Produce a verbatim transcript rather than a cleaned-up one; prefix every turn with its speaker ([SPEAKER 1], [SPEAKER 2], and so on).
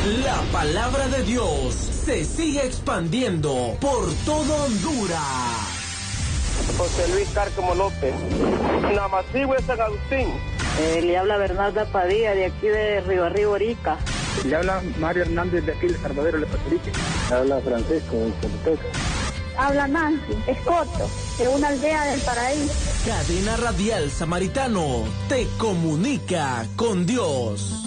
[SPEAKER 1] La palabra de Dios se sigue expandiendo por todo Honduras.
[SPEAKER 2] José Luis Cárcamo López, Namasigüe de San Agustín.
[SPEAKER 3] Eh, le habla Bernarda Padilla, de aquí de Río Arriba, Orica.
[SPEAKER 4] Le habla Mario Hernández, de aquí de Salvador, de Patricia.
[SPEAKER 5] Le habla Francisco, de Choluteca.
[SPEAKER 6] Habla Nancy Escoto, de una aldea del Paraíso.
[SPEAKER 1] Cadena Radial Samaritano te comunica con Dios.